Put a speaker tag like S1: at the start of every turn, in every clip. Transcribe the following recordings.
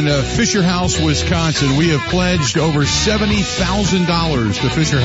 S1: Fisher House, Wisconsin. We have pledged over $70,000 to Fisher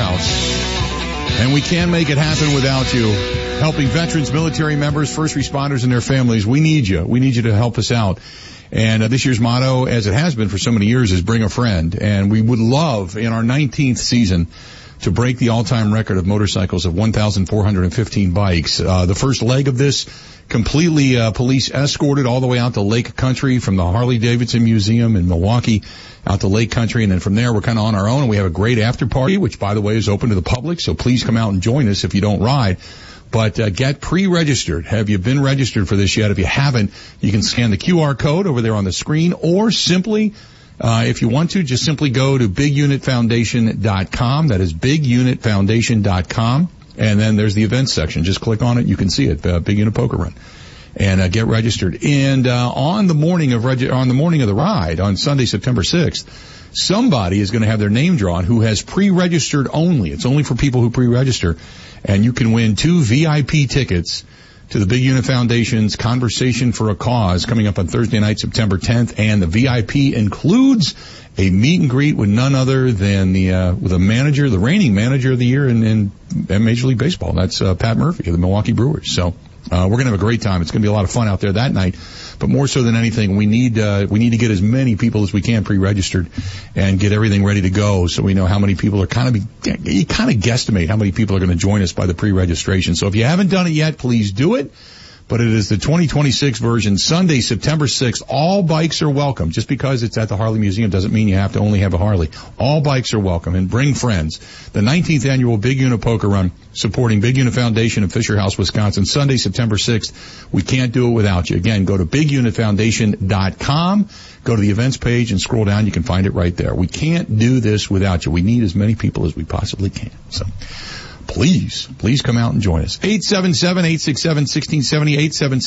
S1: House. And we can't make it happen without you. Helping veterans, military members, first responders, and their families. We need you. We need you to help us out. And this year's motto, as it has been for so many years, is bring a friend. And we would love, in our 19th season, to break the all-time record of motorcycles of 1,415 bikes. The first leg of this, completely police escorted all the way out to Lake Country from the Harley-Davidson Museum in Milwaukee out to Lake Country. And then from there, we're kind of on our own. And we have a great after party, which, by the way, is open to the public. So please come out and join us if you don't ride. But get pre-registered. Have you been registered for this yet? If you haven't, you can scan the QR code over there on the screen, or simply, if you want to, just simply go to bigunitfoundation.com. That is bigunitfoundation.com. And then there's the events section. Just click on it. You can see it, Big Unit Poker Run. And get registered. And on the morning of the ride, on Sunday, September 6th, somebody is going to have their name drawn who has pre-registered only. It's only for people who pre-register. And you can win 2 VIP tickets to the Big Unit Foundation's Conversation for a Cause coming up on Thursday night, September 10th. And the VIP includes a meet and greet with none other than with a manager, the reigning manager of the year in Major League Baseball. That's Pat Murphy of the Milwaukee Brewers. So we're going to have a great time. It's going to be a lot of fun out there that night. But more so than anything, we need to get as many people as we can pre-registered and get everything ready to go, so we know how many people are you kind of guesstimate how many people are going to join us by the pre-registration. So if you haven't done it yet, please do it. But it is the 2026 version, Sunday, September 6th. All bikes are welcome. Just because it's at the Harley Museum doesn't mean you have to only have a Harley. All bikes are welcome, and bring friends. The 19th annual Big Unit Poker Run, supporting Big Unit Foundation in Fisher House, Wisconsin, Sunday, September 6th. We can't do it without you. Again, go to bigunitfoundation.com, go to the events page, and scroll down. You can find it right there. We can't do this without you. We need as many people as we possibly can. So please come out and join us. 877-867-1670,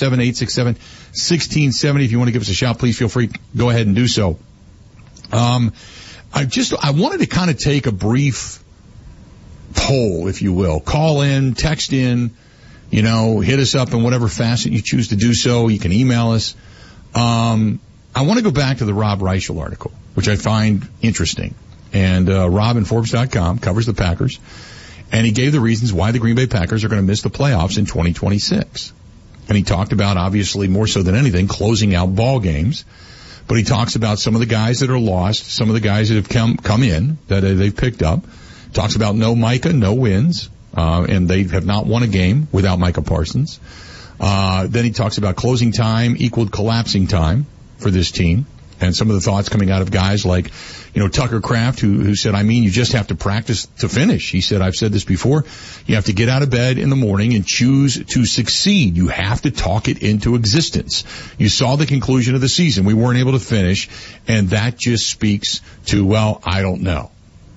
S1: 877-867-1670. If you want to give us a shout, please feel free. Go ahead and do so. I wanted to kind of take a brief poll, if you will. Call in, text in, hit us up in whatever facet you choose to do so. You can email us. I want to go back to the Rob Reichel article, which I find interesting. And Rob in Forbes.com covers the Packers. And he gave the reasons why the Green Bay Packers are going to miss the playoffs in 2026. And he talked about, obviously, more so than anything, closing out ball games. But he talks about some of the guys that are lost, some of the guys that have come in, that they've picked up. Talks about no Micah, no wins, and they have not won a game without Micah Parsons. Then he talks about closing time equaled collapsing time for this team. And some of the thoughts coming out of guys like, Tucker Kraft, who said, you just have to practice to finish. He said, I've said this before, you have to get out of bed in the morning and choose to succeed. You have to talk it into existence. You saw the conclusion of the season. We weren't able to finish, and that just speaks to, I don't know.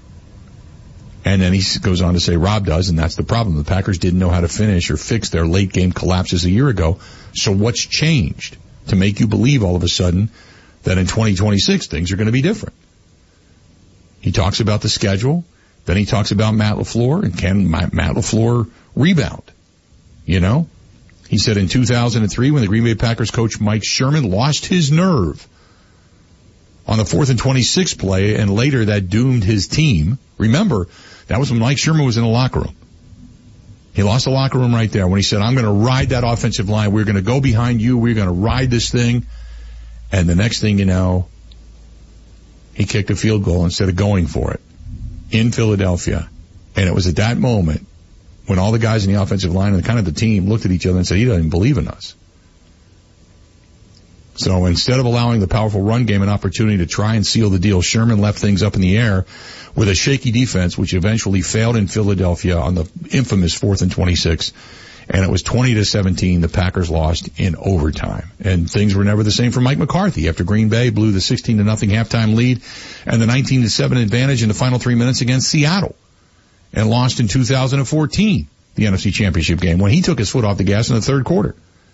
S1: And then he goes on to say, Rob does, and that's the problem. The Packers didn't know how to finish or fix their late game collapses a year ago. So what's changed to make you believe all of a sudden that in 2026 things are going to be different? He talks about the schedule. Then he talks about Matt LaFleur, and can Matt LaFleur rebound? He said in 2003 when the Green Bay Packers coach Mike Sherman lost his nerve on the 4th and 26 play, and later that doomed his team. Remember, that was when Mike Sherman was in the locker room. He lost the locker room right there when he said, I'm going to ride that offensive line. We're going to go behind you. We're going to ride this thing. And the next thing you know, he kicked a field goal instead of going for it in Philadelphia. And it was at that moment when all the guys in the offensive line and kind of the team looked at each other and said, he doesn't believe in us. So instead of allowing the powerful run game an opportunity to try and seal the deal, Sherman left things up in the air with a shaky defense, which eventually failed in Philadelphia on the infamous 4th and 26. And it was 20-17. The Packers lost in overtime. And things were never the same for Mike McCarthy after Green Bay blew the 16-0 halftime lead and the 19-7 advantage in the final 3 minutes against Seattle, and lost in 2014, the NFC Championship game, when he took his foot off the gas in the third quarter.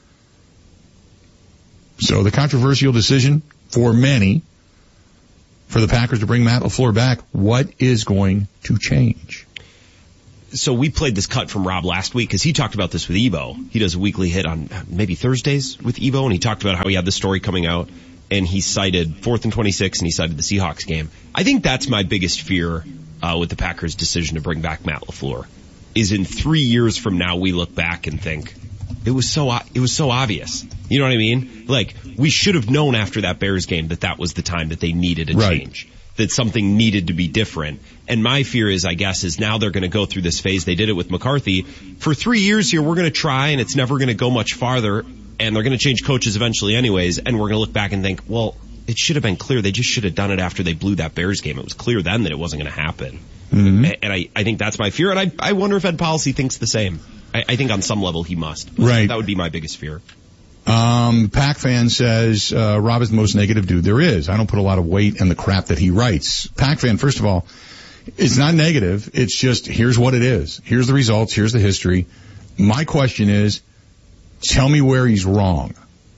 S1: So the controversial decision for many for the Packers to bring Matt LaFleur back, what is going to change?
S2: So we played this cut from Rob last week because he talked about this with Evo. He does a weekly hit on maybe Thursdays with Evo, and he talked about how he had the story coming out and he cited 4th and 26, and he cited the Seahawks game. I think that's my biggest fear with the Packers' decision to bring back Matt LaFleur, is in 3 years from now we look back and think, it was so obvious. You know what I mean? Like, we should have known after that Bears game that was the time that they needed a change, that something needed to be different. And my fear is, I guess, is now they're going to go through this phase. They did it with McCarthy. For 3 years here, we're going to try, and it's never going to go much farther, and they're going to change coaches eventually anyways, and we're going to look back and think, well, it should have been clear. They just should have done it after they blew that Bears game. It was clear then that it wasn't going to happen. Mm-hmm. And I think that's my fear, and I wonder if Ed Policy thinks the same. I think on some level he must.
S1: Right.
S2: That would be my biggest fear.
S1: Pac fan says, Rob is the most negative dude there is. I don't put a lot of weight in the crap that he writes. Pac fan, first of all, it's not negative. It's just, here's what it is. Here's the results. Here's the history. My question is, tell me where he's wrong.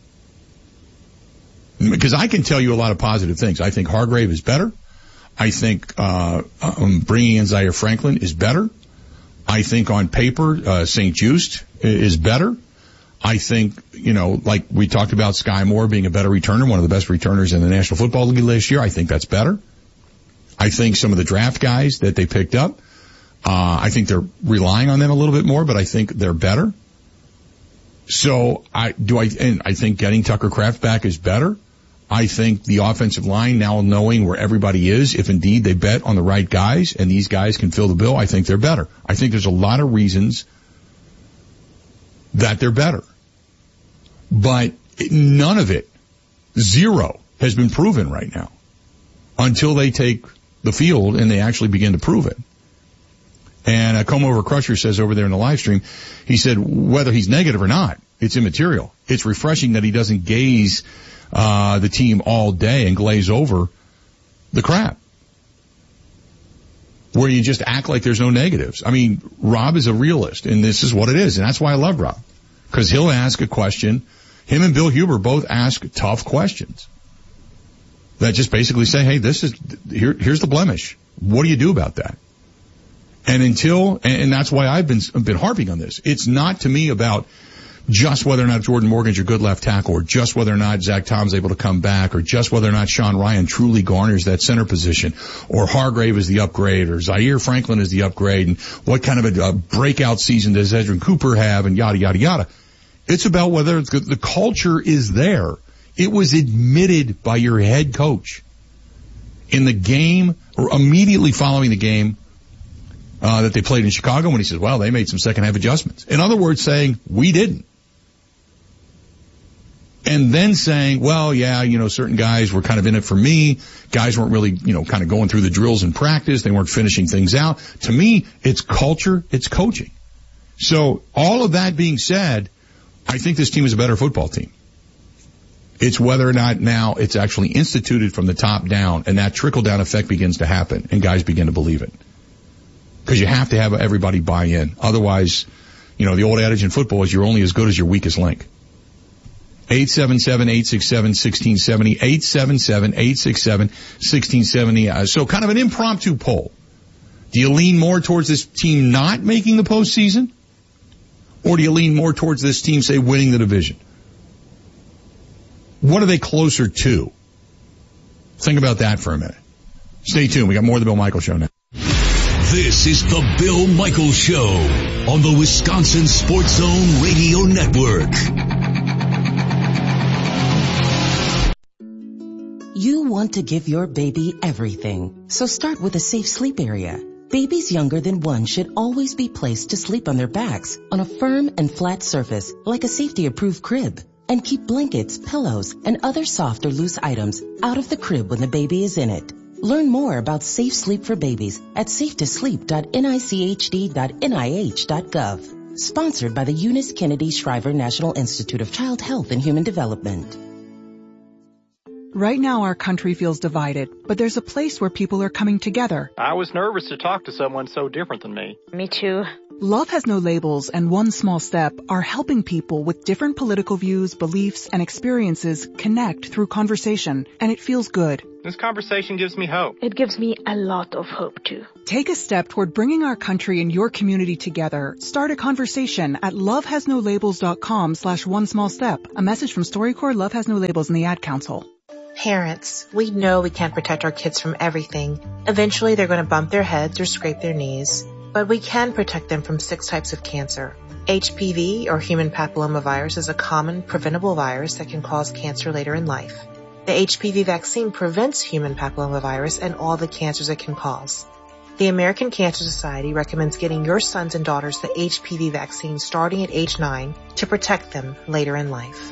S1: Because I can tell you a lot of positive things. I think Hargrave is better. I think bringing in Zaire Franklin is better. I think on paper, St. Juste is better. I think, like we talked about Sky Moore being a better returner, one of the best returners in the National Football League last year. I think that's better. I think some of the draft guys that they picked up, I think they're relying on them a little bit more, but I think they're better. So I think getting Tucker Kraft back is better. I think the offensive line, now knowing where everybody is, if indeed they bet on the right guys and these guys can fill the bill, I think they're better. I think there's a lot of reasons that they're better. But none of it, zero, has been proven right now until they take the field and they actually begin to prove it. And Come Over Crusher says over there in the live stream, he said whether he's negative or not, it's immaterial. It's refreshing that he doesn't gaze the team all day and glaze over the crap, where you just act like there's no negatives. I mean, Rob is a realist, and this is what it is, and that's why I love Rob, because he'll ask a question. Him and Bill Huber both ask tough questions that just basically say, hey, here's the blemish. What do you do about that? And and that's why I've been harping on this. It's not to me about just whether or not Jordan Morgan's your good left tackle, or just whether or not Zach Tom's able to come back, or just whether or not Sean Ryan truly garners that center position, or Hargrave is the upgrade, or Zaire Franklin is the upgrade, and what kind of a breakout season does Edrin Cooper have, and yada, yada, yada. It's about whether the culture is there. It was admitted by your head coach in the game, or immediately following the game, that they played in Chicago, when he says, well, they made some second half adjustments. In other words, saying, we didn't. And then saying, well, yeah, certain guys were kind of in it for me. Guys weren't really, kind of going through the drills in practice. They weren't finishing things out. To me, it's culture, it's coaching. So all of that being said, I think this team is a better football team. It's whether or not now it's actually instituted from the top down, and that trickle-down effect begins to happen, and guys begin to believe it. Because you have to have everybody buy in. Otherwise, the old adage in football is you're only as good as your weakest link. 877-867-1670, 877-867-1670. So kind of an impromptu poll. Do you lean more towards this team not making the postseason? Or do you lean more towards this team, say, winning the division? What are they closer to? Think about that for a minute. Stay tuned. We got more of the Bill Michaels Show now.
S3: This is the Bill Michaels Show on the Wisconsin Sports Zone Radio Network.
S4: You want to give your baby everything, so start with a safe sleep area. Babies younger than 1 should always be placed to sleep on their backs on a firm and flat surface like a safety-approved crib. And keep blankets, pillows, and other soft or loose items out of the crib when the baby is in it. Learn more about safe sleep for babies at safetosleep.nichd.nih.gov. Sponsored by the Eunice Kennedy Shriver National Institute of Child Health and Human Development.
S5: Right now our country feels divided, but there's a place where people are coming together.
S6: I was nervous to talk to someone so different than me.
S7: Me too.
S5: Love Has No Labels and One Small Step are helping people with different political views, beliefs, and experiences connect through conversation, and it feels good.
S6: This conversation gives me hope.
S7: It gives me a lot of hope too.
S5: Take a step toward bringing our country and your community together. Start a conversation at lovehasnolabels.com/onesmallstep. A message from StoryCorps, Love Has No Labels, and the Ad Council.
S8: Parents, we know we can't protect our kids from everything. Eventually, they're going to bump their heads or scrape their knees. But we can protect them from 6 types of cancer. HPV, or human papillomavirus, is a common preventable virus that can cause cancer later in life. The HPV vaccine prevents human papillomavirus and all the cancers it can cause. The American Cancer Society recommends getting your sons and daughters the HPV vaccine starting at age 9 to protect them later in life.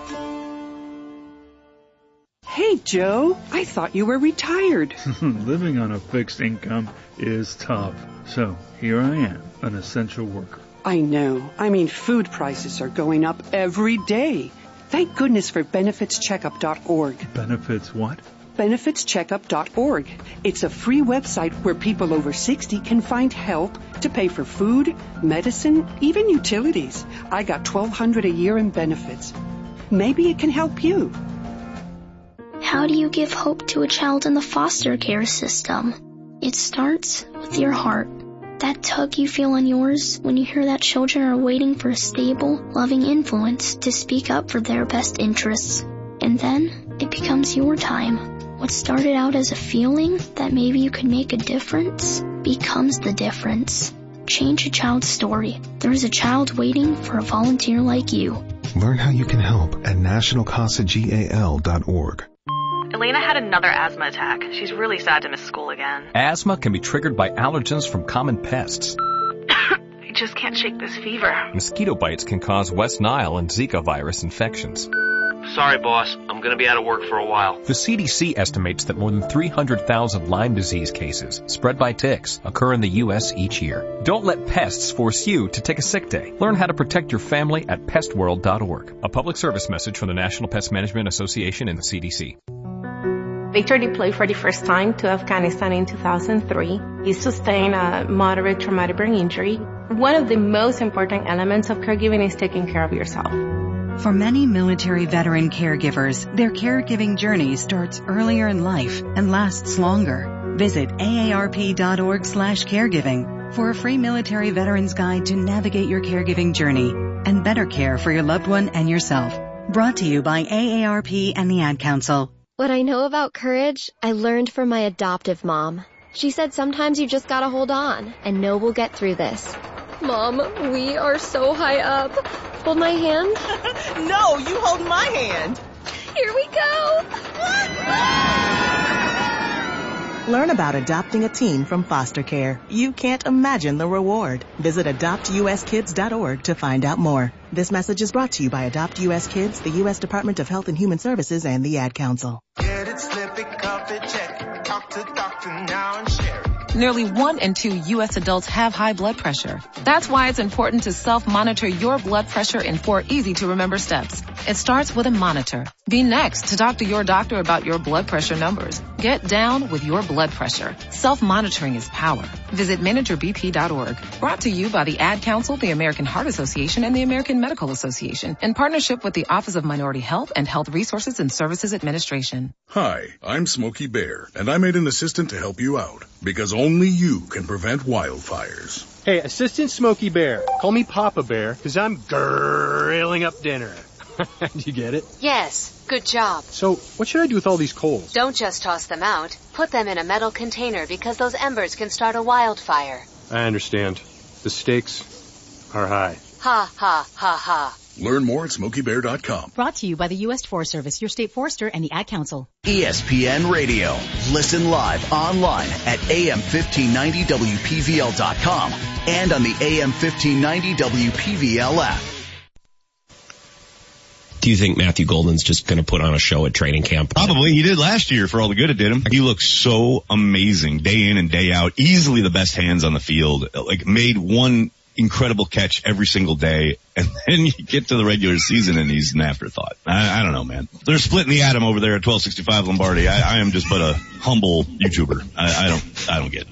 S9: Hey, Joe, I thought you were retired.
S10: Living on a fixed income is tough. So here I am, an essential worker.
S9: I know. I mean, food prices are going up every day. Thank goodness for benefitscheckup.org.
S10: Benefits what?
S9: benefitscheckup.org. It's a free website where people over 60 can find help to pay for food, medicine, even utilities. I got $1,200 a year in benefits. Maybe it can help you.
S7: How do you give hope to a child in the foster care system? It starts with your heart. That tug you feel in yours when you hear that children are waiting for a stable, loving influence to speak up for their best interests. And then it becomes your time. What started out as a feeling that maybe you could make a difference becomes the difference. Change a child's story. There is a child waiting for a volunteer like you.
S11: Learn how you can help at nationalcasagal.org.
S12: Elena had another asthma attack. She's really sad to miss school again.
S13: Asthma can be triggered by allergens from common pests.
S12: I just can't shake this fever.
S13: Mosquito bites can cause West Nile and Zika virus infections.
S14: Sorry, boss. I'm going to be out of work for a while.
S13: The CDC estimates that more than 300,000 Lyme disease cases spread by ticks occur in the U.S. each year. Don't let pests force you to take a sick day. Learn how to protect your family at pestworld.org. A public service message from the National Pest Management Association and the CDC.
S15: Victor deployed for the first time to Afghanistan in 2003. He sustained a moderate traumatic brain injury. One of the most important elements of caregiving is taking care of yourself.
S16: For many military veteran caregivers, their caregiving journey starts earlier in life and lasts longer. Visit aarp.org/caregiving for a free military veterans guide to navigate your caregiving journey and better care for your loved one and yourself. Brought to you by AARP and the Ad Council.
S17: What I know about courage, I learned from my adoptive mom. She said sometimes you just gotta hold on and know we'll get through this. Mom, we are so high up. Hold my hand.
S18: No, you hold my hand.
S17: Here we go.
S18: Learn about adopting a teen from foster care. You can't imagine the reward. Visit adoptuskids.org to find out more. This message is brought to you by Adopt U.S. Kids, the U.S. Department of Health and Human Services, and the Ad Council.
S19: Get it, slip it, cuff it, check it. Talk to doctor now and share it.
S20: Nearly 1 in 2 U.S. adults have high blood pressure. That's why it's important to self-monitor your blood pressure in 4 easy-to-remember steps. It starts with a monitor. Be next to talk to your doctor about your blood pressure numbers. Get down with your blood pressure. Self-monitoring is power. Visit managerbp.org. Brought to you by the Ad Council, the American Heart Association, and the American Medical Association, in partnership with the Office of Minority Health and Health Resources and Services Administration.
S21: Hi, I'm Smokey Bear, and I made an assistant to help you out, because only you can prevent wildfires.
S22: Hey, Assistant Smokey Bear, call me Papa Bear, because I'm grilling up dinner. Do you get it?
S23: Yes, good job.
S22: So, what should I do with all these coals?
S23: Don't just toss them out. Put them in a metal container because those embers can start a wildfire.
S22: I understand. The stakes are high.
S23: Ha, ha, ha, ha.
S21: Learn more at SmokeyBear.com.
S24: Brought to you by the U.S. Forest Service, your state forester, and the Ad Council.
S25: ESPN Radio. Listen live online at AM1590WPVL.com and on the AM1590 WPVL app.
S2: Do you think Matthew Golden's just going to put on a show at training camp?
S26: Probably. He did last year for all the good it did him. He looks so amazing day in and day out. Easily the best hands on the field. Like, made one incredible catch every single day, and then you get to the regular season and he's an afterthought. I don't know, man. They're splitting the atom over there at 1265 Lombardi. I am just but a humble YouTuber. I don't get it.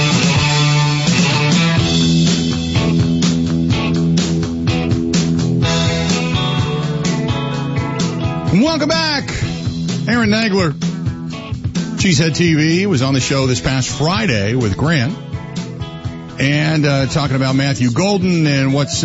S1: Welcome back. Aaron Nagler, Cheesehead TV, was on the show this past Friday with Grant. And talking about Matthew Golden and what's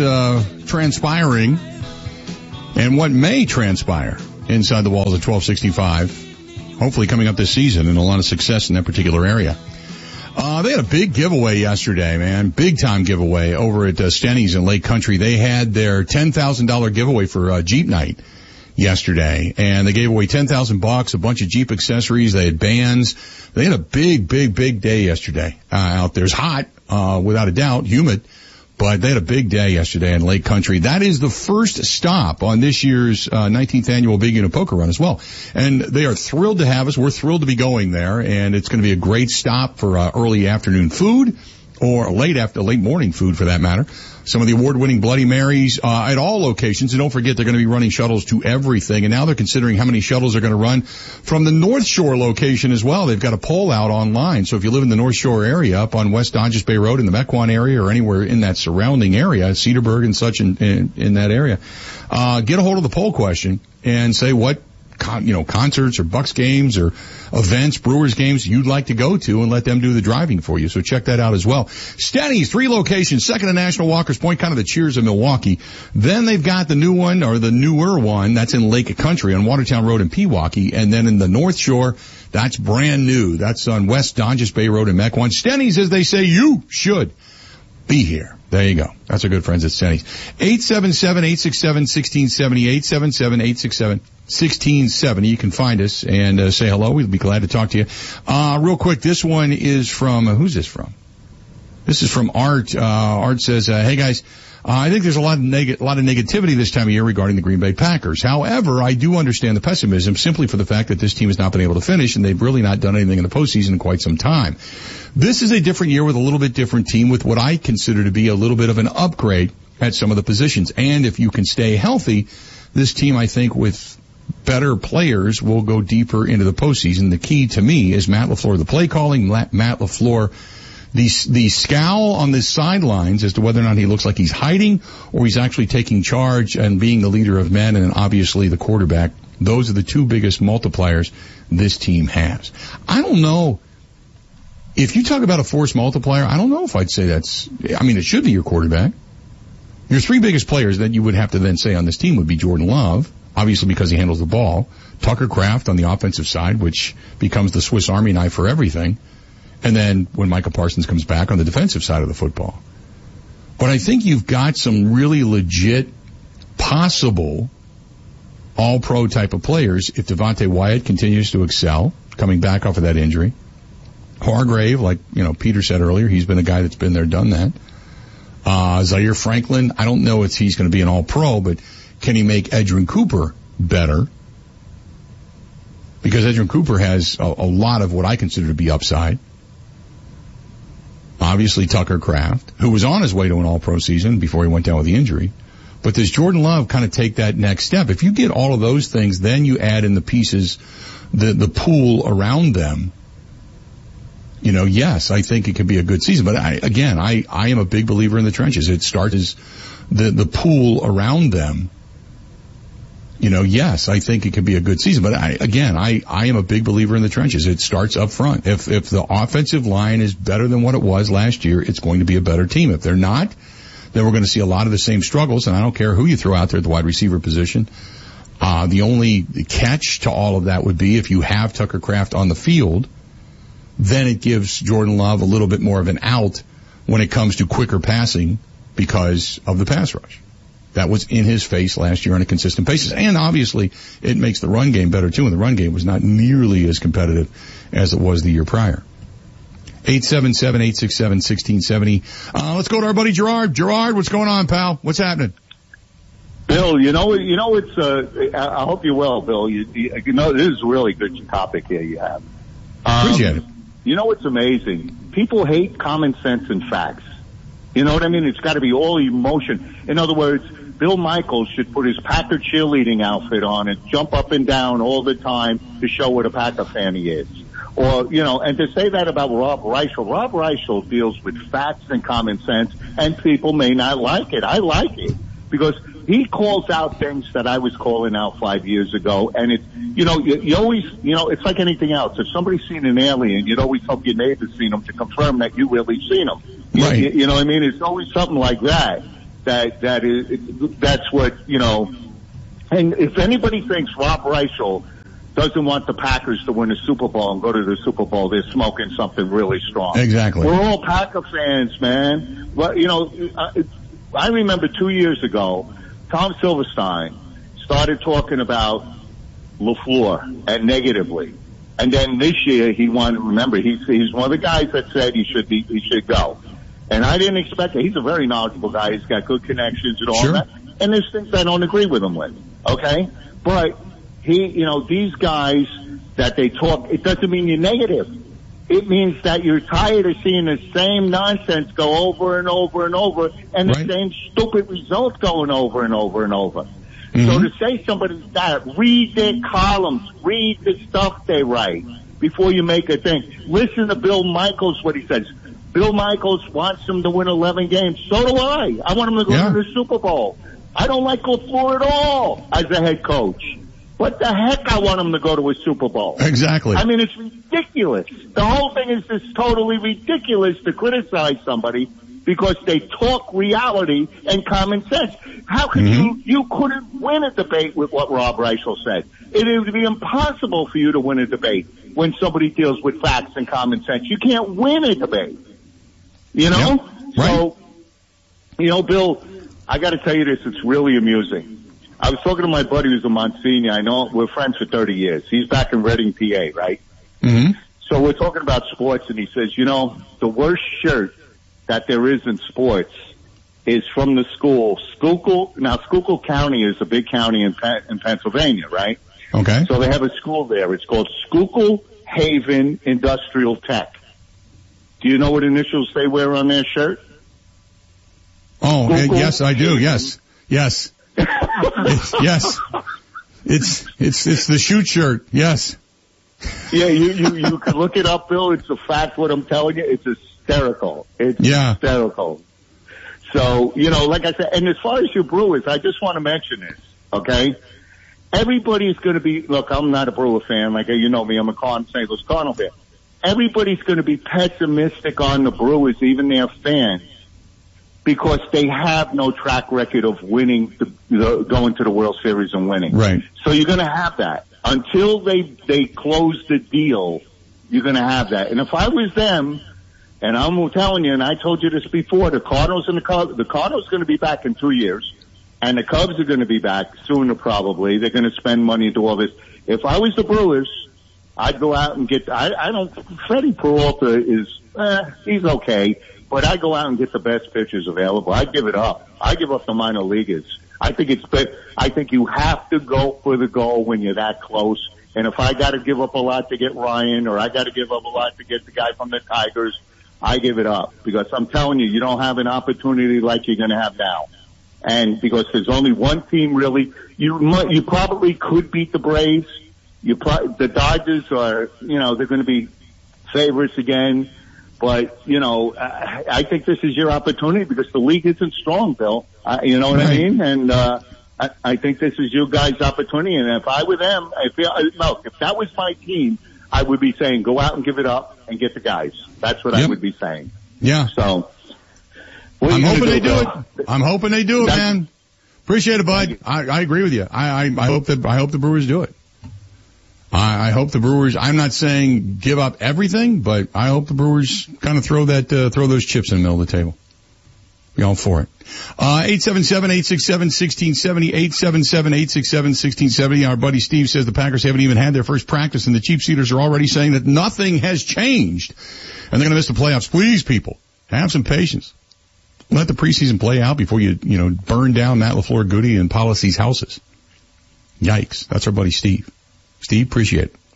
S1: transpiring and what may transpire inside the walls of 1265. hopefully coming up this season, and a lot of success in that particular area. They had a big giveaway yesterday, man. Big time giveaway over at Stenny's in Lake Country. They had their $10,000 giveaway for Jeep Night yesterday, and they gave away $10,000, a bunch of Jeep accessories. They had bands. They had a big day yesterday out there. It's hot, without a doubt, humid, but they had a big day yesterday in Lake Country. That is the first stop on this year's 19th annual Big Unit Poker Run as well. And they are thrilled to have us. We're thrilled to be going there, and it's going to be a great stop for early afternoon food, or late morning food for that matter. Some of the award-winning Bloody Marys at all locations. And don't forget, they're going to be running shuttles to everything. And now they're considering how many shuttles are going to run from the North Shore location as well. They've got a poll out online. So if you live in the North Shore area, up on West Dodges Bay Road in the Mequon area, or anywhere in that surrounding area, Cedarburg and such in that area, get a hold of the poll question and say what concerts or Bucks games or events, Brewers games you'd like to go to, and let them do the driving for you. So check that out as well. Stenny's, 3 locations, second to National Walker's Point, kind of the Cheers of Milwaukee. Then they've got the new one, or the newer one, that's in Lake Country on Watertown Road in Pewaukee. And then in the North Shore, that's brand new. That's on West Dodges Bay Road in Mequon. Stenny's, as they say, you should be here. There you go. That's our good friends at Stenny's. 877-867-1670, 877-867-1670. You can find us and say hello. We'll be glad to talk to you. Real quick, this one is from, who's this from? This is from Art. Art says, hey guys, I think there's a lot of negativity this time of year regarding the Green Bay Packers. However, I do understand the pessimism simply for the fact that this team has not been able to finish, and they've really not done anything in the postseason in quite some time. This is a different year with a little bit different team, with what I consider to be a little bit of an upgrade at some of the positions. And if you can stay healthy, this team, I think, with better players, will go deeper into the postseason. The key to me is Matt LaFleur, the play calling, Matt LaFleur, the scowl on the sidelines as to whether or not he looks like he's hiding or he's actually taking charge and being the leader of men, and then obviously the quarterback. Those are the two biggest multipliers this team has. I don't know. If you talk about a force multiplier, I don't know if I'd say it should be your quarterback. Your 3 biggest players that you would have to then say on this team would be Jordan Love, obviously because he handles the ball, Tucker Kraft on the offensive side, which becomes the Swiss Army knife for everything, and then when Micah Parsons comes back on the defensive side of the football. But I think you've got some really legit, possible all-pro type of players if Devontae Wyatt continues to excel, coming back off of that injury. Hargrave, like, Peter said earlier, he's been a guy that's been there, done that. Zaire Franklin, I don't know if he's going to be an all-pro, but can he make Edgerrin Cooper better? Because Edgerrin Cooper has a lot of what I consider to be upside. Obviously Tucker Kraft, who was on his way to an all-pro season before he went down with the injury. But does Jordan Love kind of take that next step? If you get all of those things, then you add in the pieces, the pool around them. Yes, I think it could be a good season. But I am a big believer in the trenches. It starts as the pool around them. Yes, I think it could be a good season. But I am a big believer in the trenches. It starts up front. If the offensive line is better than what it was last year, it's going to be a better team. If they're not, then we're going to see a lot of the same struggles. And I don't care who you throw out there at the wide receiver position. The only catch to all of that would be if you have Tucker Kraft on the field, then it gives Jordan Love a little bit more of an out when it comes to quicker passing because of the pass rush. That was in his face last year on a consistent basis. And obviously, it makes the run game better, too, and the run game was not nearly as competitive as it was the year prior. 877-867-1670. Let's go to our buddy Gerard. Gerard, what's going on, pal? What's happening?
S3: Bill, it's, I hope you're well, Bill. This is a really good topic here you have.
S1: Appreciate it.
S3: What's amazing? People hate common sense and facts. You know what I mean? It's got to be all emotion. In other words, Bill Michaels should put his Packer cheerleading outfit on and jump up and down all the time to show what a Packer fan he is. Or, and to say that about Rob Reichel. Rob Reichel deals with facts and common sense, and people may not like it. I like it because he calls out things that I was calling out 5 years ago, and it's, you always, it's like anything else. If somebody's seen an alien, you'd always hope your neighbor's seen them to confirm that you really seen them.
S1: Right.
S3: You know what I mean? It's always something like that. That's what, and if anybody thinks Rob Reichel doesn't want the Packers to win a Super Bowl and go to the Super Bowl. They're smoking something really strong.
S1: Exactly.
S3: We're all Packer fans, man. But, you know, I remember 2 years ago, Tom Silverstein started talking about LaFleur and negatively. And then this year he wanted, remember, he's one of the guys that said he should go. And I didn't expect it. He's a very knowledgeable guy. He's got good connections and all that. And there's things I don't agree with him with. Okay? But these guys that they talk, it doesn't mean you're negative. It means that you're tired of seeing the same nonsense go over and over and over and the same stupid result going over and over and over. Mm-hmm. So to say somebody's that, read their columns, read the stuff they write before you make a thing. Listen to Bill Michaels, what he says. Bill Michaels wants him to win 11 games. So do I. I want him to go to the Super Bowl. I don't like LaFleur at all as a head coach. What the heck I want him to go to a Super Bowl?
S1: Exactly.
S3: I mean, it's ridiculous. The whole thing is just totally ridiculous to criticize somebody because they talk reality and common sense. How could you couldn't win a debate with what Rob Reichel said. It would be impossible for you to win a debate when somebody deals with facts and common sense. You can't win a debate. You know?
S1: Yep. Right.
S3: So, Bill, I got to tell you this. It's really amusing. I was talking to my buddy who's a Monsignor. I know we're friends for 30 years. He's back in Reading, PA, right?
S1: Mm-hmm.
S3: So we're talking about sports, and he says, the worst shirt that there is in sports is from the school. Now, Schuylkill County is a big county in Pennsylvania, right?
S1: Okay.
S3: So they have a school there. It's called Schuylkill Haven Industrial Tech. Do you know what initials they wear on their shirt?
S1: Oh, yes, I do. Yes. Yes. Yes. It's the shoot shirt. Yes.
S3: Yeah, you can look it up, Bill. It's a fact what I'm telling you. It's hysterical. It's hysterical. So, like I said, and as far as your Brewers, I just want to mention this, okay? Everybody's going to be, look, I'm not a Brewer fan. Like, you know me, I'm a St. Louis Cardinal fan. Everybody's going to be pessimistic on the Brewers, even their fans, because they have no track record of winning, going to the World Series and winning.
S1: Right.
S3: So you're going to have that. Until they close the deal, you're going to have that. And if I was them, and I'm telling you, and I told you this before, the Cardinals and the Cubs are going to be back in 2 years, and the Cubs are going to be back sooner probably. They're going to spend money and do all this. If I was the Brewers, I'd go out and get, Freddie Peralta is, he's okay, but I'd go out and get the best pitchers available. I'd give it up. I'd give up the minor leaguers. I think you have to go for the goal when you're that close. And if I got to give up a lot to get Ryan, or I got to give up a lot to get the guy from the Tigers, I give it up, because I'm telling you, you don't have an opportunity like you're going to have now. And because there's only one team really, you probably could beat the Braves. The Dodgers are, they're going to be favorites again. But, I think this is your opportunity because the league isn't strong, Bill. You know what I mean? And, I think this is you guys' opportunity. And if I were them, if that was my team, I would be saying go out and give it up and get the guys. That's what I would be saying.
S1: Yeah.
S3: So.
S1: I'm hoping they do it. I'm hoping they do it, man. Appreciate it, bud. I agree with you. I hope the Brewers do it. I hope the Brewers, I'm not saying give up everything, but I hope the Brewers kind of throw those chips in the middle of the table. Be all for it. 877-867-1670, 877-867-1670. Our buddy Steve says the Packers haven't even had their first practice and the cheap seaters are already saying that nothing has changed and they're going to miss the playoffs. Please, people, have some patience. Let the preseason play out before you burn down Matt LaFleur, Goody, and Policy's houses. Yikes. That's our buddy Steve. Steve, appreciate it.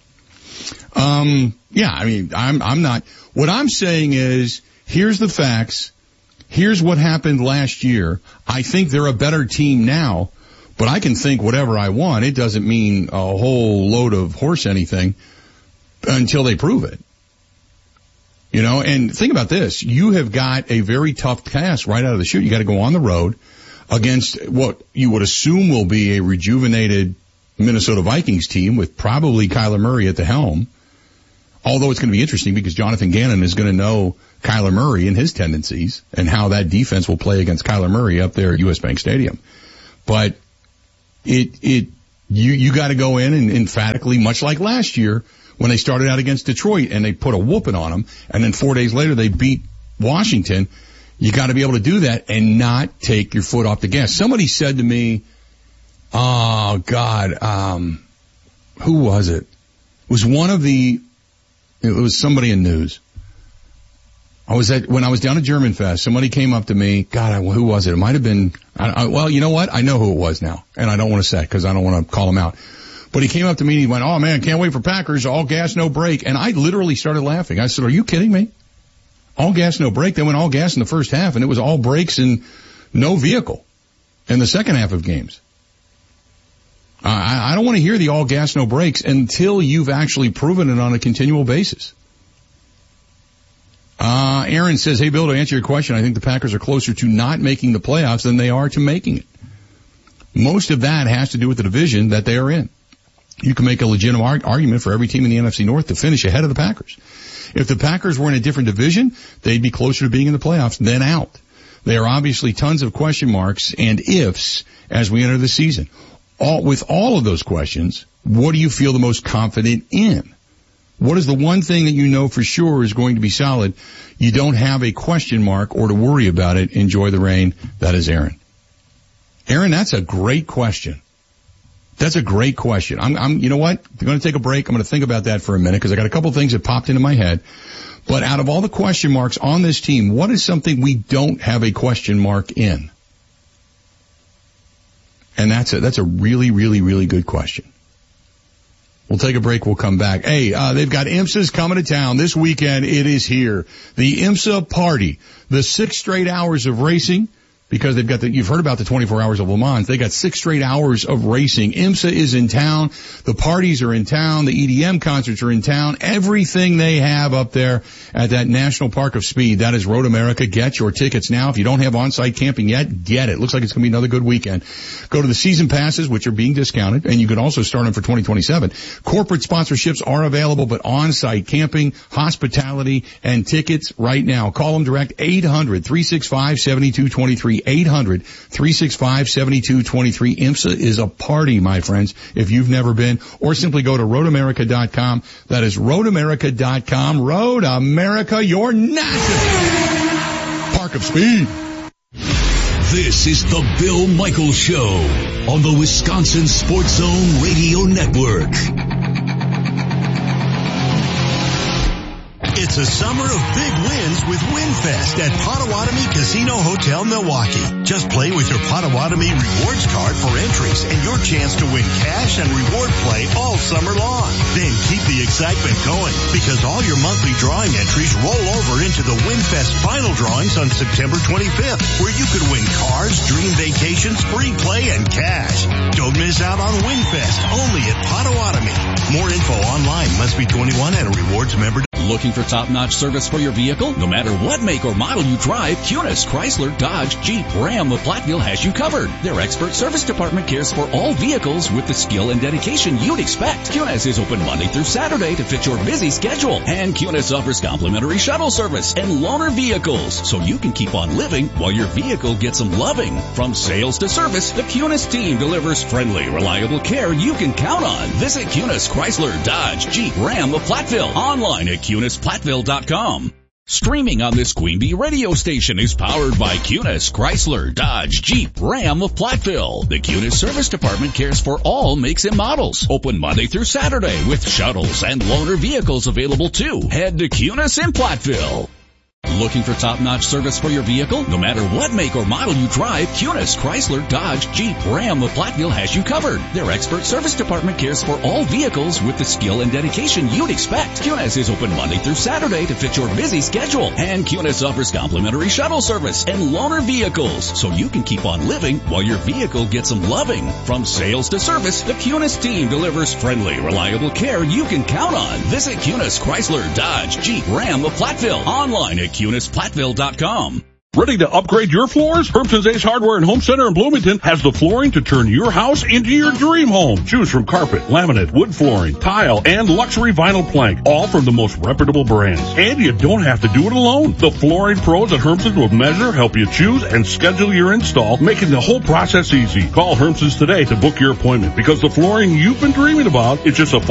S1: Yeah, I mean, I'm not, what I'm saying is, here's the facts. Here's what happened last year. I think they're a better team now, but I can think whatever I want. It doesn't mean a whole load of horse anything until they prove it. And think about this. You have got a very tough task right out of the chute. You got to go on the road against what you would assume will be a rejuvenated Minnesota Vikings team with probably Kyler Murray at the helm. Although it's going to be interesting because Jonathan Gannon is going to know Kyler Murray and his tendencies and how that defense will play against Kyler Murray up there at US Bank Stadium. But it You got to go in and emphatically, much like last year when they started out against Detroit and they put a whooping on them, and then 4 days later they beat Washington. You got to be able to do that and not take your foot off the gas. Somebody said to me, oh God, who was it? It was somebody in news. When I was down at German Fest, somebody came up to me. God, who was it? It might have been, well, you know what? I know who it was now, and I don't want to say because I don't want to call him out. But he came up to me and he went, oh man, can't wait for Packers, all gas, no brake. And I literally started laughing. I said, are you kidding me? All gas, no brake. They went all gas in the first half, and it was all brakes and no vehicle in the second half of games. I don't want to hear the all gas, no brakes until you've actually proven it on a continual basis. Aaron says, hey, Bill, to answer your question, I think the Packers are closer to not making the playoffs than they are to making it. Most of that has to do with the division that they are in. You can make a legitimate argument for every team in the NFC North to finish ahead of the Packers. If the Packers were in a different division, they'd be closer to being in the playoffs than out. There are obviously tons of question marks and ifs as we enter the season. With all of those questions, what do you feel the most confident in? What is the one thing that you know for sure is going to be solid? You don't have a question mark or to worry about it. Enjoy the rain. That is Aaron. Aaron, that's a great question. That's a great question. You know what? I'm going to take a break. I'm going to think about that for a minute because I got a couple of things that popped into my head. But out of all the question marks on this team, what is something we don't have a question mark in? And that's a really, really, really good question. We'll take a break. We'll come back. Hey, they've got IMSA's coming to town this weekend. It is here. The IMSA party. The 6 straight hours of racing. Because they've got you've heard about the 24 hours of Le Mans. They got 6 straight hours of racing. IMSA is in town. The parties are in town. The EDM concerts are in town. Everything they have up there at that National Park of Speed. That is Road America. Get your tickets now. If you don't have on-site camping yet, get it. Looks like it's going to be another good weekend. Go to the season passes, which are being discounted, and you can also start them for 2027. Corporate sponsorships are available, but on-site camping, hospitality, and tickets right now. Call them direct 800-365-7223. 800-365-7223. IMSA is a party, my friends, if you've never been, or simply go to roadamerica.com. That is roadamerica.com. Road America, your national Park of Speed.
S4: This is the Bill Michaels Show on the Wisconsin Sports Zone Radio Network. It's a summer of big wins with WinFest at Potawatomi Casino Hotel Milwaukee. Just play with your Potawatomi rewards card for entries and your chance to win cash and reward play all summer long. Then keep the excitement going because all your monthly drawing entries roll over into the WinFest final drawings on September 25th, where you could win cars, dream vacations, free play, and cash. Don't miss out on WinFest, only at Potawatomi. More info online. Must be 21 and a rewards member.
S5: Looking for top-notch service for your vehicle? No matter what make or model you drive, Kunis, Chrysler, Dodge, Jeep, Ram of Platteville has you covered. Their expert service department cares for all vehicles with the skill and dedication you'd expect. Kunis is open Monday through Saturday to fit your busy schedule. And Kunis offers complimentary shuttle service and loaner vehicles, so you can keep on living while your vehicle gets some loving. From sales to service, the Kunis team delivers friendly, reliable care you can count on. Visit Kunis, Chrysler, Dodge, Jeep, Ram of Platteville. Online at KunisPlatteville.com. Streaming on this Queen Bee radio station is powered by Kunis, Chrysler, Dodge, Jeep, Ram of Platteville. The Kunis service department cares for all makes and models. Open Monday through Saturday with shuttles and loaner vehicles available too. Head to Kunis in Platteville. Looking for top-notch service for your vehicle? No matter what make or model you drive, Kunis, Chrysler, Dodge, Jeep, Ram of Platteville has you covered. Their expert service department cares for all vehicles with the skill and dedication you'd expect. Kunis is open Monday through Saturday to fit your busy schedule. And Kunis offers complimentary shuttle service and loaner vehicles, so you can keep on living while your vehicle gets some loving. From sales to service, the Kunis team delivers friendly, reliable care you can count on. Visit Kunis, Chrysler, Dodge, Jeep, Ram of Platteville. Online at KunisPlatteville.com.
S6: Ready to upgrade your floors? Hermson's Ace Hardware and Home Center in Bloomington has the flooring to turn your house into your dream home. Choose from carpet, laminate, wood flooring, tile, and luxury vinyl plank, all from the most reputable brands. And you don't have to do it alone. The flooring pros at Hermson's will measure, help you choose, and schedule your install, making the whole process easy. Call Hermson's today to book your appointment because the flooring you've been dreaming about is just a